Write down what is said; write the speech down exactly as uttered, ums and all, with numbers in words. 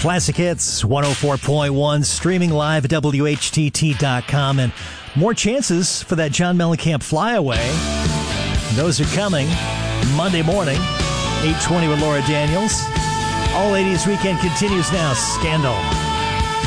Classic Hits, one oh four point one, streaming live at W H T T dot com, and more chances for that John Mellencamp flyaway. Those are coming Monday morning, eight twenty with Laura Daniels. All Ladies Weekend continues now. Scandal.